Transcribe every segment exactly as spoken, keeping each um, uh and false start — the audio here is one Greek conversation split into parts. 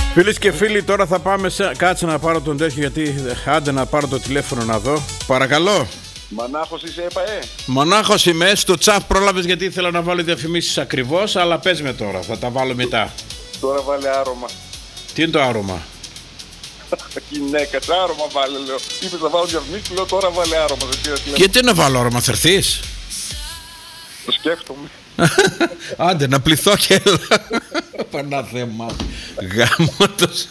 Φίλες και φίλοι, τώρα θα πάμε σε... Κάτσε να πάρω τον τέτοιο, γιατί άντε να πάρω το τηλέφωνο να δω. Παρακαλώ. Μανάχος είσαι, ΕΠΑΕ. Μονάχος είμαι, στο τσαφ πρόλαβες γιατί ήθελα να βάλω διαφημίσεις ακριβώς, αλλά πες με τώρα, θα τα βάλω μετά. Τώρα βάλε άρωμα. Τι είναι το άρωμα? Γυναίκα, άρωμα βάλε, λέω. Είπες να βάλω διαφημίσεις, λέω τώρα βάλε άρωμα. Γιατί να βάλω άρωμα, θα έρθεις? Το σκέφτομαι. Άντε να πληθώ και έλα. Πανάθεμα. Γάμωτος.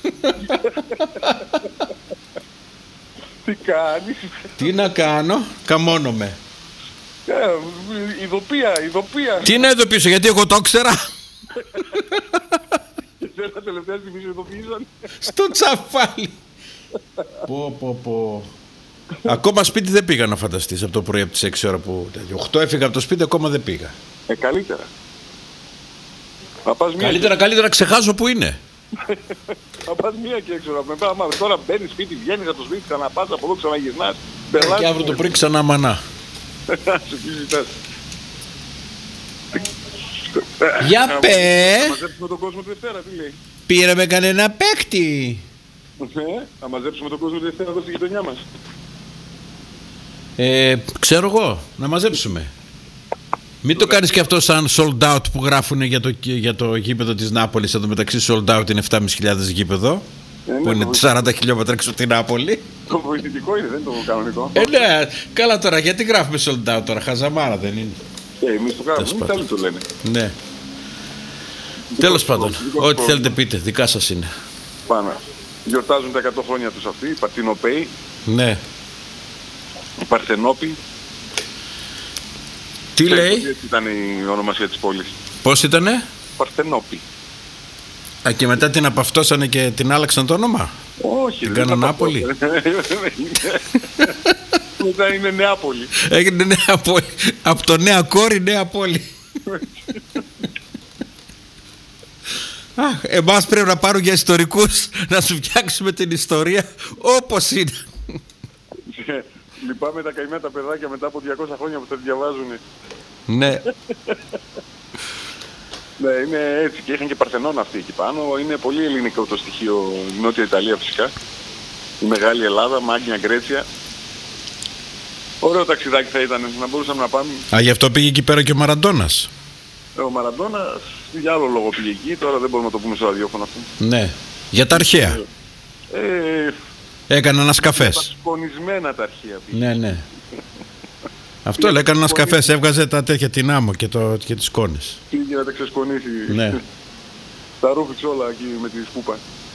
Τι κάνεις? Τι να κάνω, καμώνομαι. Ε, ειδοπία, ειδοπία. Τι να ειδοποιήσω, γιατί εγώ το ξέρα. Και σένα τελευταία στιγμή σε ειδοποιήσαν. Στο τσαφάλι. Πω πω πω. Ακόμα σπίτι δεν πήγα, να φανταστείς, από το πρωί από τις έξι ώρα που... οκτώ έφυγα από το σπίτι, ακόμα δεν πήγα. Ε, καλύτερα. Θα πας μία Καλύτερα, και... καλύτερα ξεχάσω που είναι. Θα πας μία και έξω. Τώρα μπαίνεις σπίτι, βγαίνεις από το σπίτι, ξαναπάς από εδώ, ξαναγυρνάς. Και αύριο το πρωί ξανά μανά. Για πέ! Θα μαζέψουμε τον κόσμο τη Δευτέρα, τι λέει? Πήραμε κανένα παίκτη. Ναι, θα μαζέψουμε τον κόσμο τη Δευτέρα εδώ στη γειτονιά μας. Ε, ξέρω εγώ, να μαζέψουμε. Μην το κάνεις και αυτό σαν sold out που γράφουν για το, για το γήπεδο της Νάπολης. Εδώ μεταξύ sold out είναι επτά χιλιάδες πεντακόσια γήπεδο, ε, ναι, που είναι σαράντα χιλιόμετρα έξω από την Νάπολη. Το βοηθητικό είναι, δεν είναι το κανονικό. Ε, ναι, καλά τώρα, γιατί γράφουμε sold out τώρα, χαζαμάρα δεν είναι? Ε, εμείς το κάνουμε, εμείς άλλοι το λένε. Ναι. Τέλος πάντων, ό,τι θέλετε πείτε, δικά σας είναι. Πάνω. Γιορτάζουν τα εκατό χρόνια τους αυτοί, οι Παρτινοπαίοι. Ναι. Οι Παρθενόποι. Τι Ξέρετε, λέει? έτσι ήταν η ονομασία της πόλης. Πώς ήτανε? Παρθενόποι. Α, και μετά την απαυτώσανε και την άλλαξαν το όνομα? Όχι, την κάναν Νάπολη. Μετά είναι Νεάπολη. Έγινε Νέα Πόλη. Από το Νέα Κόρη, Νέα Πόλη. Αχ, εμάς πρέπει να πάρουν για ιστορικούς, να σου φτιάξουμε την ιστορία όπως είναι. Λυπάμαι τα καημένα τα παιδάκια μετά από διακόσια χρόνια που θα τη διαβάζουν. Ναι. Ναι, είναι έτσι και είχαν και Παρθενών αυτοί εκεί πάνω. Είναι πολύ ελληνικό το στοιχείο, η Νότια Ιταλία φυσικά. Η Μεγάλη Ελλάδα, Μάγνια Γκρέτσια. Ωραίο ταξιδάκι θα ήταν, να μπορούσαμε να πάμε. Α, γι' αυτό πήγε εκεί πέρα και ο Μαραντώνας. Ο Μαραντώνας για άλλο λόγο πήγε εκεί, τώρα δεν μπορούμε να το πούμε στο ραδιόφωνο αυτό. Ναι, για τα αρχαία. Ε, Έκανε ένας καφές. Τα σκονισμένα τα αρχαία πήγε. Ναι, ναι. Αυτό λέει, έκανε ένας καφές, έβγαζε τα τέτοια, την άμμο και, το, και τις σκόνες. Πήγε να τα ξεσκονίσει. Ναι. Τα ρούφηξε όλα εκεί με τη σκούπα.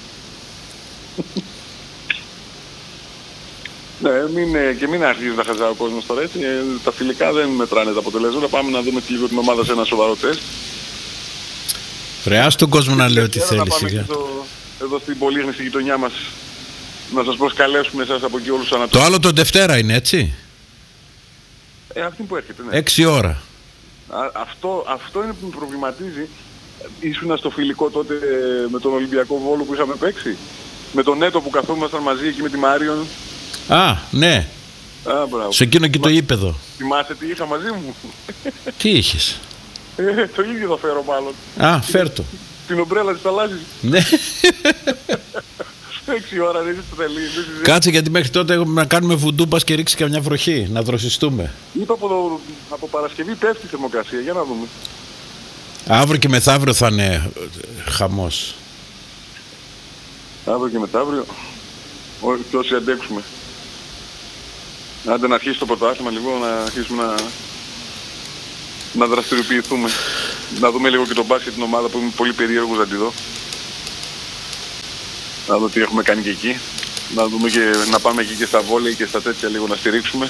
Ναι, μην, και μην αρχίζει να χαζά ο κόσμος τώρα έτσι. Ε, τα φιλικά δεν μετράνε τα αποτελέσματα. Πάμε να δούμε λίγο την ομάδα σε ένα σοβαρό τεστ. Χρειάζεται τον κόσμο να λέει ό,τι θέλει σιγά. Στο, εδώ στην Πολύχνη, στη γειτονιά μας, να σας προσκαλέσουμε εσάς από εκεί όλους τους ανατολικούς. Το άλλο τον Δευτέρα είναι, έτσι? Ε, αυτή που έρχεται, ναι. Έξι ώρα. Α, αυτό, αυτό είναι που με προβληματίζει. Ήσουνα στο φιλικό τότε με τον Ολυμπιακό Βόλο που είχαμε παίξει. Με τον Νέτο που καθόμασταν μαζί εκεί με τη Μάριον. Α, ναι. Α, μπράβο. Σε εκείνο και το γήπεδο. Θυμάσαι τι είχα μαζί μου? Τι είχες? Ε, το ίδιο θα φέρω μάλλον. Α, φέρ' το. Την ομπρέλα της θαλάσσης. Ναι. Έξι ώρα δεν είσαι στο τελείο. Κάτσε, γιατί μέχρι τότε έχουμε να κάνουμε βουντού, πας και ρίξει καμιά βροχή, να δροσιστούμε. Είπα από, το, από Παρασκευή πέφτει η θερμοκρασία, για να δούμε. Αύριο και μεθαύριο θα είναι χαμός. Αύριο και μεθαύριο, όχι όσοι αντέξουμε. Άντε να αρχίσει το πρωτάθλημα λίγο, να αρχίσουμε να, να δραστηριοποιηθούμε. Να δούμε λίγο και τον μπάσκετ την ομάδα που είμαι πολύ περίεργος να τη δω. Να δω τι έχουμε κάνει και εκεί. Να δούμε και να πάμε εκεί και στα βόλεϊ και στα τέτοια λίγο να στηρίξουμε.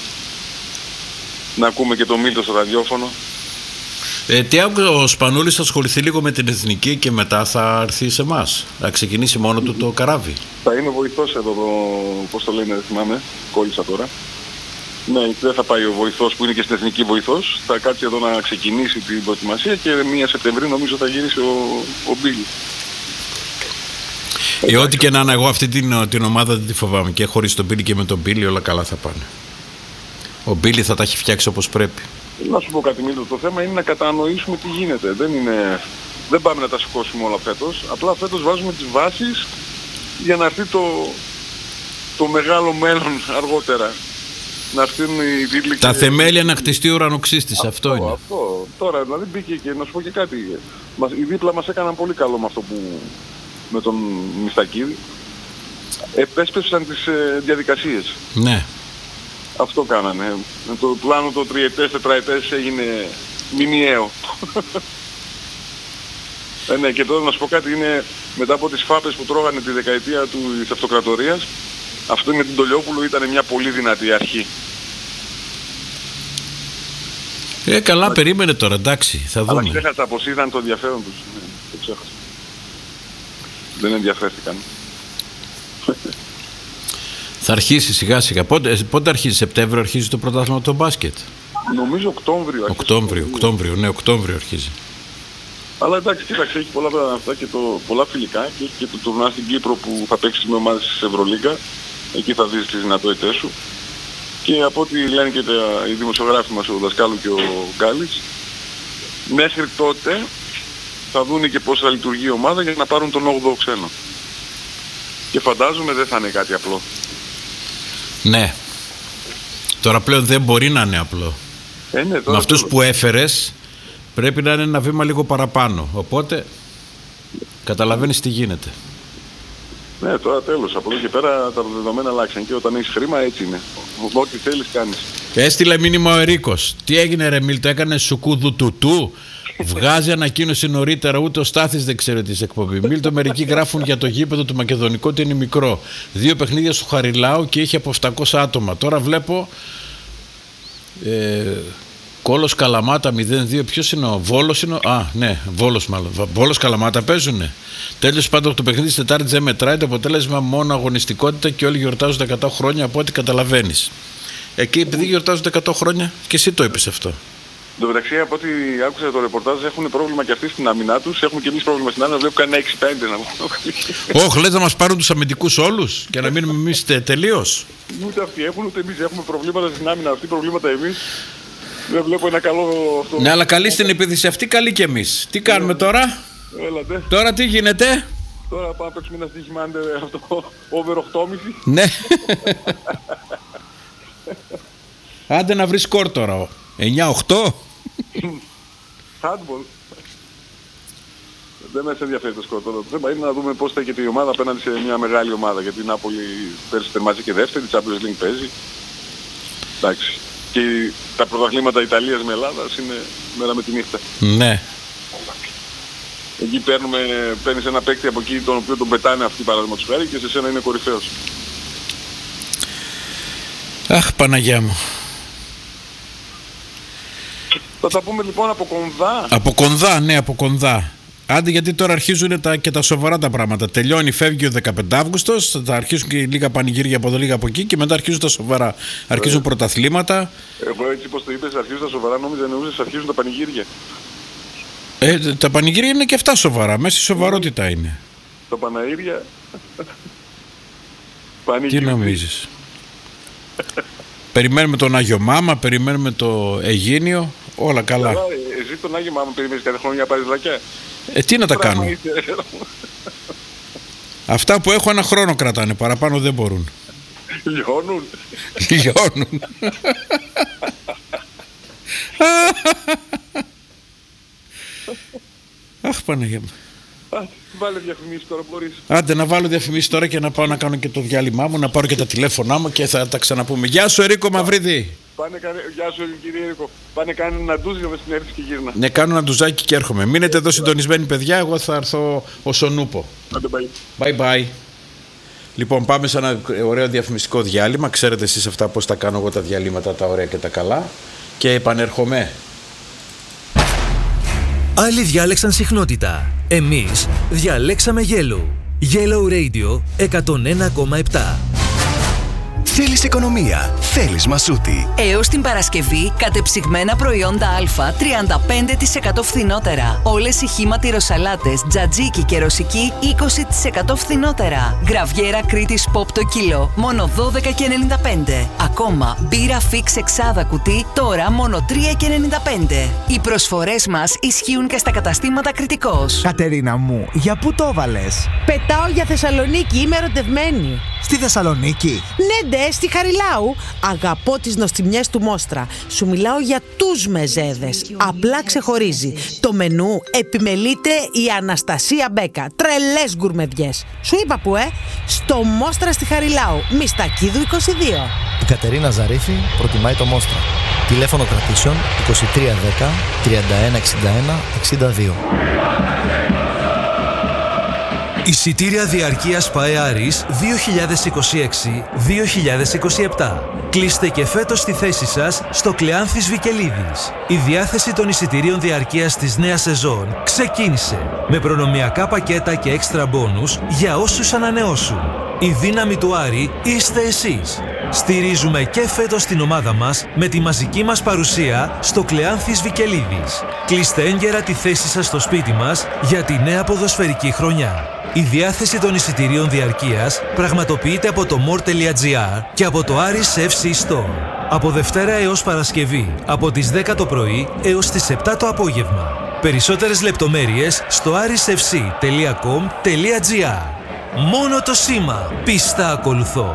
Να ακούμε και το Μίλτο στο ραδιόφωνο. Ε, τι άκουσα, ο Σπανούλης θα ασχοληθεί λίγο με την εθνική και μετά θα έρθει σε εμάς. Να ξεκινήσει μόνο του το καράβι. Θα είναι βοηθός εδώ, το, πώς το λένε, δεν θυμάμαι, κόλλησα τώρα. Ναι, δεν θα πάει ο βοηθός που είναι και στην εθνική βοηθός. Θα κάτσει εδώ να ξεκινήσει την προετοιμασία και μία Σεπτεμβρίου νομίζω θα γυρίσει ο, ο Μπίλι. Ε, ό,τι και να είναι, εγώ αυτή την, την ομάδα δεν τη φοβάμαι. Και χωρίς τον Μπίλι και με τον Μπίλι όλα καλά θα πάνε. Ο Μπίλι θα τα έχει φτιάξει όπως πρέπει. Να σου πω κάτι, Μίλτο, το θέμα είναι να κατανοήσουμε τι γίνεται. Δεν είναι δεν πάμε να τα σηκώσουμε όλα φέτος. Απλά φέτος βάζουμε τις βάσεις για να έρθει το, το μεγάλο μέλλον αργότερα. Να έρθουν οι τίτλοι. Τα και... θεμέλια να χτιστεί ο ουρανοξύστης, αυτό, αυτό είναι. Αυτό. Τώρα δηλαδή μπήκε και να σου πω και κάτι. Οι δίπλα μας έκαναν πολύ καλό με αυτό που... με τον Μιστακίδη. Επέσπευσαν τις ε, διαδικασίες. Ναι. Αυτό κάνανε. Με το πλάνο το τριετές, τετραετές έγινε μηνιαίο. ε, ναι, και τώρα να σου πω κάτι, είναι μετά από τις φάπες που τρώγανε τη δεκαετία του, της αυτοκρατορίας, αυτό με την Τολιόπουλο ήταν μια πολύ δυνατή αρχή. Ε, καλά, αλλά... περίμενε τώρα, εντάξει, θα δούμε. Αλλά ξέχασα πως είδαν το ενδιαφέρον τους. Ναι, το ξέχασα. Δεν ενδιαφέρθηκαν. Θα αρχίσει σιγά σιγά. Πότε, πότε αρχίζει, Σεπτέμβριο αρχίζει το πρωτάθλημα το μπάσκετ? Νομίζω Οκτώβριο. Οκτώβριο, Οκτώβριο, ναι, Οκτώβριο αρχίζει. Αλλά εντάξει, κοίταξε, έχει πολλά αυτά και το, πολλά φιλικά και έχει και το τουρνά στην Κύπρο που θα παίξεις με ομάδες της Ευρωλίγκα. Εκεί θα δεις τις δυνατότητές σου. Και από ό,τι λένε και τα, οι δημοσιογράφοι μας, ο Δασκάλου και ο Γκάλης, μέχρι τότε θα δουν και πώς θα λειτουργεί η ομάδα για να πάρουν τον όγδοο ξένο. Και φαντάζομαι δεν θα είναι κάτι απλό. Ναι. Τώρα πλέον δεν μπορεί να είναι απλό. Ε, ναι, με αυτούς που έφερες πρέπει να είναι ένα βήμα λίγο παραπάνω. Οπότε καταλαβαίνεις τι γίνεται. Ναι, τώρα τέλος. Από εδώ και πέρα τα δεδομένα αλλάξαν και όταν έχεις χρήμα έτσι είναι. Ό,τι θέλεις κάνεις. Έστειλε μήνυμα ο Ερίκος. Τι έγινε ρε Μίλτο, έκανε σουκούδου τουτού? Βγάζει ανακοίνωση νωρίτερα, ούτε ο Στάθης δεν ξέρει τι εκπομπή. Μίλτο, μερικοί γράφουν για το γήπεδο του Μακεδονικού ότι είναι μικρό. Δύο παιχνίδια στο Χαριλάου και είχε από επτακόσια άτομα. Τώρα βλέπω ε, Κόλος Καλαμάτα μηδέν δύο. Ποιος είναι ο Βόλος? Είναι ο... Α, ναι, Βόλος μάλλον. Βόλος Καλαμάτα παίζουνε. Τέλειωσε πάντως το παιχνίδι στην Τετάρτη, δεν μετράει. Το αποτέλεσμα μόνο αγωνιστικότητα και όλοι γιορτάζουν εκατό χρόνια από ό,τι καταλαβαίνεις. Εκεί επειδή γιορτάζουν εκατό χρόνια και εσύ το είπες αυτό. Εν τω μεταξύ, από ό,τι άκουσα το ρεπορτάζ, έχουν πρόβλημα και αυτοί στην άμυνά τους. Έχουμε και εμείς πρόβλημα στην άμυνα. Βλέπω κανένα έξι πέντε να πω. Όχι, λες να μας πάρουν τους αμυντικούς όλους και να μείνουμε εμείς τελείως? Ούτε αυτοί έχουν, ούτε εμείς έχουμε προβλήματα στην άμυνα. Αυτοί προβλήματα εμείς. Δεν βλέπω ένα καλό αυτό. Ναι, αλλά καλή στην επίθεση αυτή, καλή και εμείς. Τι κάνουμε τώρα? Έλατε. Τώρα τι γίνεται? Τώρα πάμε να παίξουμε ένα στοίχημα αυτό over οκτώ κόμμα πέντε. Ναι. Άντε να βρεις σκορ τώρα. εννιά οκτώ. Handball. Δεν μας ενδιαφέρει το σκορ τώρα. Το θέμα είναι να δούμε πώς θα έχει η ομάδα απέναντι σε μια μεγάλη ομάδα. Γιατί η Νάπολη πέρσι τερμάζει και δεύτερη, η Champions League παίζει. Εντάξει. Και τα πρωταθλήματα Ιταλίας με Ελλάδας είναι μέρα με τη νύχτα. Ναι. Εκεί παίρνουμε, παίρνεις ένα παίκτη από εκεί τον οποίο τον πετάνε αυτοί παραδείγματος χάρη και σε σένα είναι κορυφαίος. Αχ, Παναγιά μου. Θα τα πούμε λοιπόν από κονδά. Από κονδά, ναι, από κονδά. Άντε, γιατί τώρα αρχίζουν τα, και τα σοβαρά τα πράγματα. Τελειώνει, φεύγει ο δεκαπέντε Αυγούστος, θα αρχίσουν και λίγα πανηγύρια από εδώ, λίγα από εκεί και μετά αρχίζουν τα σοβαρά. Αρχίζουν ε, πρωταθλήματα. Εγώ έτσι πως το είπες, αρχίζουν τα σοβαρά, νόμιζα εννοούσες αρχίζουν τα πανηγύρια. Ε, τα πανηγύρια είναι και αυτά σοβαρά, μέσα στη σοβαρότητα είναι. Τα παναήρια. Τι νομίζεις? Περιμένουμε τον Άγιο Μάμα, περιμένουμε το Αιγίνιο, όλα καλά. Καλά, εσύ τον Άγιο Μάμα περιμένεις κάθε χρόνο για να πάρεις λακιά. Ε, τι να τα κάνω. Αυτά που έχω ένα χρόνο κρατάνε, παραπάνω δεν μπορούν. Λιώνουν. Λιώνουν. Αχ, Παναγία μου. Βάλε διαφημίσεις τώρα, μπορείς. Άντε να βάλω διαφημίσεις τώρα και να πάω να κάνω και το διάλειμμά μου, να πάρω και τα τηλέφωνά μου και θα τα ξαναπούμε. Γεια σου Ερίκο Μαυρίδη. Πάνε, κάνε... Γεια σου κύριε Ερίκο. Πάνε κάνει ένα ντουζ για να έρθεις και γύρνα. Ναι, κάνω ένα ντουζάκι και έρχομαι. Μείνετε εδώ συντονισμένοι παιδιά, εγώ θα έρθω ως ο Νούπο. Άντε, bye. Bye bye. Λοιπόν, πάμε σε ένα ωραίο διαφημιστικό διάλειμμα. Ξέρετε εσείς αυτά πώς τα κάνω εγώ τα διαλύματα, τα ωραία και τα καλά. Και επανέρχομαι. Άλλοι διάλεξαν συχνότητα. Εμείς διαλέξαμε Yellow. Yellow Radio εκατόν ένα κόμμα επτά. Θέλεις οικονομία, θέλεις Μασούτη. Έως την Παρασκευή, κατεψυγμένα προϊόντα Α τριάντα πέντε τοις εκατό φθηνότερα. Όλες οι χύμα τυροσαλάτες, τζατζίκι και ρωσική είκοσι τοις εκατό φθηνότερα. Γραβιέρα Κρήτης Pop το κιλό, μόνο δώδεκα και ενενήντα πέντε. Ακόμα, μπύρα Fix εξάδα κουτί, τώρα μόνο τρία και ενενήντα πέντε. Οι προσφορές μας ισχύουν και στα καταστήματα Κρητικός. Κατερίνα μου, για πού το έβαλες? Πετάω για Θεσσαλονίκη, είμαι ερωτευμένη. Στη Θεσσαλονίκη? Ναι, ντε, στη Χαριλάου. Αγαπώ τις νοστιμιές του Μόστρα. Σου μιλάω για τους μεζέδες. Απλά ξεχωρίζει. Το μενού επιμελείται η Αναστασία Μπέκα. Τρελές γκουρμεδιές. Σου είπα που, ε? Στο Μόστρα στη Χαριλάου. Μιστακίδου είκοσι δύο. Η Κατερίνα Ζαρίφη προτιμάει το Μόστρα. Τηλέφωνο κρατήσεων είκοσι τρία δέκα τριάντα ένα εξήντα ένα εξήντα δύο. Εισιτήρια διαρκείας ΠΑΕ Άρης δύο χιλιάδες είκοσι έξι δύο χιλιάδες είκοσι επτά. Κλείστε και φέτος τη θέση σας στο Κλεάνθης Βικελίδης. Η διάθεση των εισιτηρίων διαρκείας της νέας σεζόν ξεκίνησε με προνομιακά πακέτα και έξτρα μπόνους για όσους ανανεώσουν. Η δύναμη του Άρη είστε εσείς. Στηρίζουμε και φέτος την ομάδα μας με τη μαζική μας παρουσία στο Κλεάνθης Βικελίδης. Κλείστε έγκαιρα τη θέση σας στο σπίτι μας για τη νέα ποδοσφαιρική χρονιά. Η διάθεση των εισιτηρίων διαρκείας πραγματοποιείται από το more τελεία gr και από το Aris εφ σι Store. Από Δευτέρα έως Παρασκευή, από τις δέκα το πρωί έως τις επτά το απόγευμα. Περισσότερες λεπτομέρειες στο aris f c τελεία com τελεία gr. Μόνο το σήμα πίστα ακολουθώ.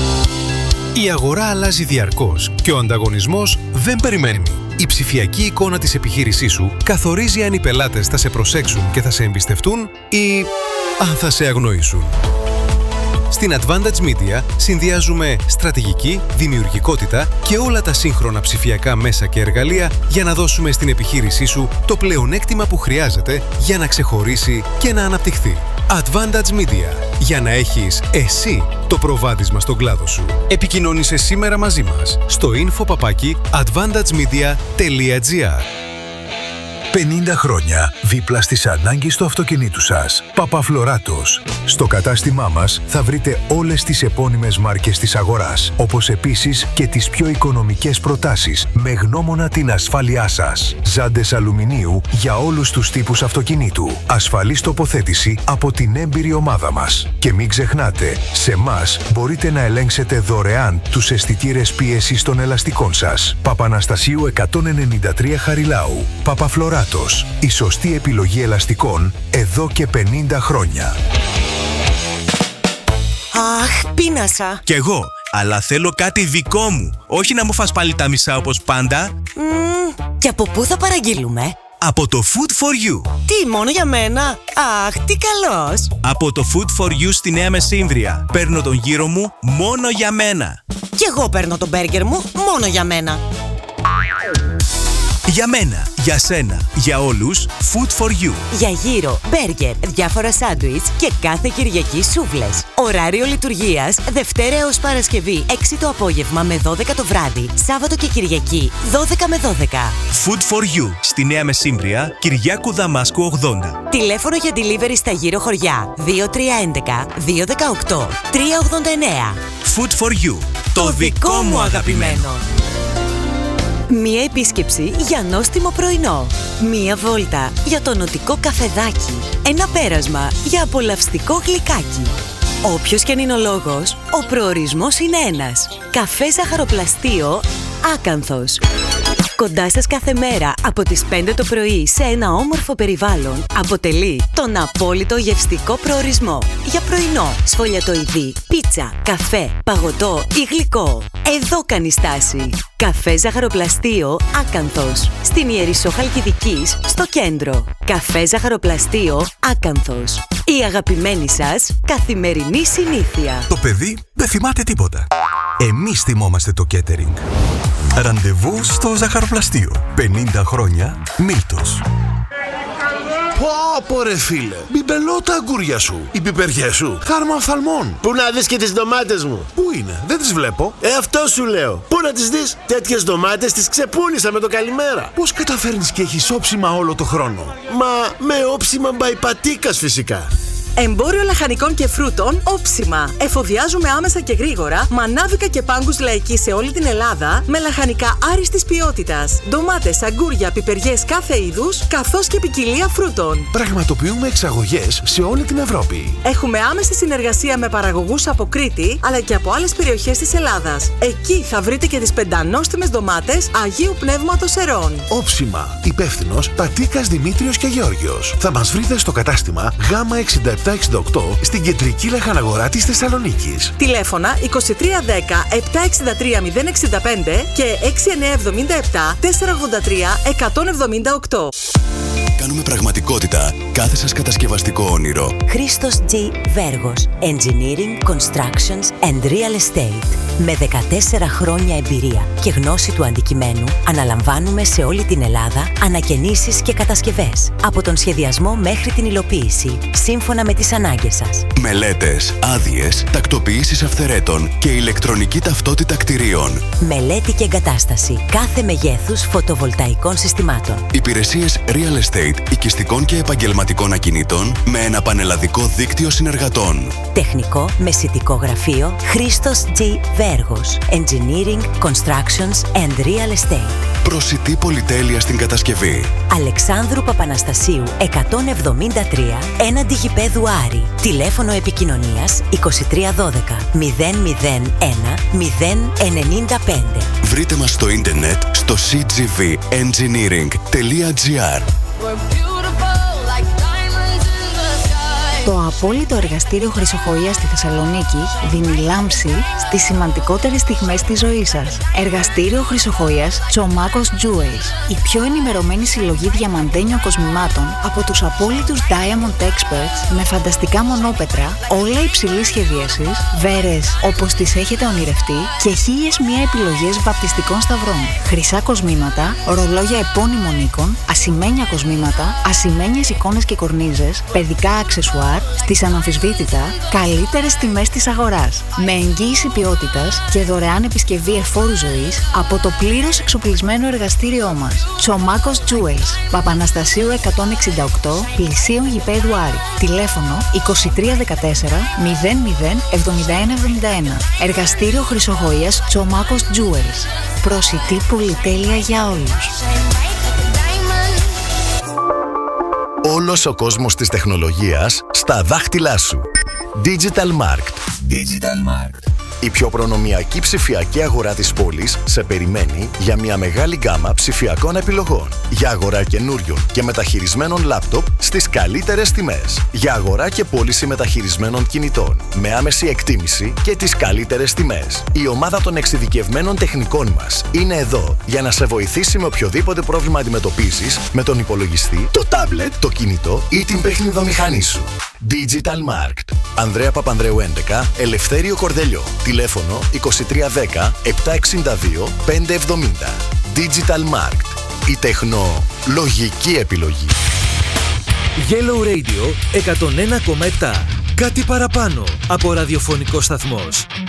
Η αγορά αλλάζει διαρκώς και ο ανταγωνισμός δεν περιμένει. Η ψηφιακή εικόνα της επιχείρησής σου καθορίζει αν οι πελάτες θα σε προσέξουν και θα σε εμπιστευτούν ή αν θα σε αγνοήσουν. Στην Advantage Media συνδυάζουμε στρατηγική, δημιουργικότητα και όλα τα σύγχρονα ψηφιακά μέσα και εργαλεία για να δώσουμε στην επιχείρησή σου το πλεονέκτημα που χρειάζεται για να ξεχωρίσει και να αναπτυχθεί. Advantage Media. Για να έχεις εσύ το προβάδισμα στον κλάδο σου. Επικοινώνησε σήμερα μαζί μας στο info παπάκι advantagemedia τελεία gr. πενήντα χρόνια δίπλα στις ανάγκες του αυτοκινήτου σας. Παπαφλωράτος. Στο κατάστημά μας θα βρείτε όλες τις επώνυμες μάρκες της αγοράς, όπως επίσης και τις πιο οικονομικές προτάσεις με γνώμονα την ασφάλειά σας. Ζάντες αλουμινίου για όλους τους τύπους αυτοκινήτου. Ασφαλής τοποθέτηση από την έμπειρη ομάδα μας. Και μην ξεχνάτε, σε μας μπορείτε να ελέγξετε δωρεάν τους αισθητήρες πίεσης των ελαστικών σας. Παπαναστασίου εκατόν ενενήντα τρία Χαριλάου. Παπαφλωράτος. Η σωστή επιλογή ελαστικών εδώ και πενήντα χρόνια. Αχ, πείνασα. Κι εγώ, αλλά θέλω κάτι δικό μου. Όχι να μου φας πάλι τα μισά όπως πάντα. Mm, και από πού θα παραγγείλουμε? Από το Food for You. Τι, μόνο για μένα? Αχ, τι καλός. Από το Food for You στη Νέα Μεσήμβρια. Παίρνω τον γύρο μου μόνο για μένα. Κι εγώ παίρνω τον μπέργκερ μου μόνο για μένα. Για μένα, για σένα, για όλους, Food for You. Για γύρο, μπέργκερ, διάφορα σάντουιτς και κάθε Κυριακή σούβλες. Ωράριο λειτουργίας Δευτέρα έως Παρασκευή έξι το απόγευμα με δώδεκα το βράδυ. Σάββατο και Κυριακή δώδεκα με δώδεκα. Food for You στη Νέα Μεσήμβρια, Κυριάκου Δαμάσκου ογδόντα. Τηλέφωνο για delivery στα γύρω χωριά δύο τρία ένα ένα δύο ένα οκτώ τρία ογδόντα εννέα. Food for You. Το, το δικό μου αγαπημένο. Μία επίσκεψη για νόστιμο πρωινό. Μία βόλτα για το νοτικό καφεδάκι. Ένα πέρασμα για απολαυστικό γλυκάκι. Όποιος και αν είναι ο λόγος, ο προορισμός είναι ένας. Καφέ ζαχαροπλαστείο Άκανθος. Κοντά σας κάθε μέρα από τις πέντε το πρωί σε ένα όμορφο περιβάλλον αποτελεί τον απόλυτο γευστικό προορισμό για πρωινό, σφολιατοειδή, πίτσα, καφέ, παγωτό ή γλυκό. Εδώ κάνει στάση. Καφέ ζαχαροπλαστείο Άκανθος. Στην Ιερισσό Χαλκιδικής, στο κέντρο. Καφέ ζαχαροπλαστείο Άκανθος. Η αγαπημένη σας καθημερινή συνήθεια. Το παιδί δεν θυμάται τίποτα. Εμείς θυμόμαστε το catering. Ραντεβού στο ζαχαροπλαστείο. πενήντα χρόνια Μίλτος. Πω πω ρε φίλε, μπιμπελώ τα αγκούρια σου, οι πιπεριές σου, χάρμα οφθαλμών. Πού να δεις και τις ντομάτες μου? Πού είναι, δεν τις βλέπω. Ε, αυτό σου λέω. Πού να τις δεις? Τέτοιες ντομάτες τις ξεπούλησα με το καλημέρα. Πώς καταφέρνεις και έχεις όψιμα όλο το χρόνο? Μα με όψιμα μπαϊπατίκας φυσικά. Εμπόριο λαχανικών και φρούτων Όψιμα. Εφοδιάζουμε άμεσα και γρήγορα μανάβικα και πάγκους λαϊκή σε όλη την Ελλάδα με λαχανικά άριστης ποιότητας. Ντομάτες, αγκούρια, πιπεριές κάθε είδους, καθώς και ποικιλία φρούτων. Πραγματοποιούμε εξαγωγές σε όλη την Ευρώπη. Έχουμε άμεση συνεργασία με παραγωγούς από Κρήτη αλλά και από άλλες περιοχές της Ελλάδας. Εκεί θα βρείτε και τις πεντανόστιμες ντομάτες Αγίου Πνεύματος Ερών. Όψιμα. Υπεύθυνος Πατήκας Δημήτριος και Γεώργιος. Θα μας βρείτε στο κατάστημα Γ εξήντα επτά εξήντα οκτώ στην κεντρική λαχαναγορά της Θεσσαλονίκης. Τηλέφωνα είκοσι τρία δέκα επτακόσια εξήντα τρία μηδέν εξήντα πέντε και έξι εννιά εβδομήντα επτά τετρακόσια ογδόντα τρία εκατόν εβδομήντα οκτώ. Κάνουμε πραγματικότητα κάθε σας κατασκευαστικό όνειρο. Χρήστος G. Βέργος. Engineering, Constructions and Real Estate. Με δεκατέσσερα χρόνια εμπειρία και γνώση του αντικειμένου, αναλαμβάνουμε σε όλη την Ελλάδα ανακαινήσεις και κατασκευές. Από τον σχεδιασμό μέχρι την υλοποίηση, σύμφωνα με τις ανάγκες σας. Μελέτες, άδειες, τακτοποιήσεις αυθαιρέτων και ηλεκτρονική ταυτότητα κτηρίων. Μελέτη και εγκατάσταση κάθε μεγέθους φωτοβολταϊκών συστημάτων. Υπηρεσίες Real Estate οικιστικών και επαγγελματικών ακινήτων με ένα πανελλαδικό δίκτυο συνεργατών. Τεχνικό μεσητικό γραφείο Χρήστος G. Βέργος. Engineering, Constructions and Real Estate. Προσιτή πολυτέλεια στην κατασκευή. Αλεξάνδρου Παπαναστασίου εκατόν εβδομήντα τρία, έναντι γηπέδου Άρη. Τηλέφωνο επικοινωνίας είκοσι τρία δώδεκα μηδέν μηδέν ένα μηδέν ενενήντα πέντε. Βρείτε μας στο ίντερνετ στο σι τζι βι engineering τελεία τζι άρ. Το απόλυτο εργαστήριο Χρυσοχοΐας στη Θεσσαλονίκη δίνει λάμψη στις σημαντικότερες στιγμές της ζωής σας. Εργαστήριο Χρυσοχοΐας Τσομάκος Jewels. Η πιο ενημερωμένη συλλογή διαμαντένιων κοσμημάτων από τους απόλυτους Diamond Experts με φανταστικά μονόπετρα, όλα υψηλής σχεδίασης, βέρες όπως τις έχετε ονειρευτεί και χίλιες μία επιλογές βαπτιστικών σταυρών. Χρυσά κοσμήματα, ρολόγια επώνυμων οίκων, ασημένια κοσμήματα, ασημένιες εικόνες και κορνίζες, παιδικά αξεσουάρ στις αναμφισβήτητα καλύτερες τιμές της αγοράς. Με εγγύηση ποιότητας και δωρεάν επισκευή εφόρου ζωής από το πλήρως εξοπλισμένο εργαστήριό μας. Τσομάκος Jewels. Παπαναστασίου εκατόν εξήντα οκτώ, πλησίον γηπέδου Άρη. Τηλέφωνο είκοσι τρία δεκατέσσερα μηδέν μηδέν εβδομήντα ένα εβδομήντα ένα. Εργαστήριο Χρυσοχοΐας Τσομάκος Jewels. Προσιτή πολυτέλεια για όλους. Όλος ο κόσμος της τεχνολογίας στα δάχτυλά σου. Digital Markt. Digital Markt. Η πιο προνομιακή ψηφιακή αγορά της πόλης σε περιμένει για μια μεγάλη γκάμα ψηφιακών επιλογών. Για αγορά καινούριων και μεταχειρισμένων λάπτοπ στις καλύτερες τιμές. Για αγορά και πώληση μεταχειρισμένων κινητών με άμεση εκτίμηση και τις καλύτερες τιμές. Η ομάδα των εξειδικευμένων τεχνικών μας είναι εδώ για να σε βοηθήσει με οποιοδήποτε πρόβλημα αντιμετωπίζεις με τον υπολογιστή, το τάμπλετ, το κινητό ή την παιχνιδομηχανή σου. Digital Markt. Ανδρέα Παπανδρέου έντεκα, Ελευθέριο Κορδελιό. Τηλέφωνο είκοσι τρία δέκα επτακόσια εξήντα δύο πεντακόσια εβδομήντα. Digital Markt. Η τεχνολογική επιλογή. Yellow Radio εκατόν ένα κόμμα επτά. Κάτι παραπάνω από ραδιοφωνικό σταθμός.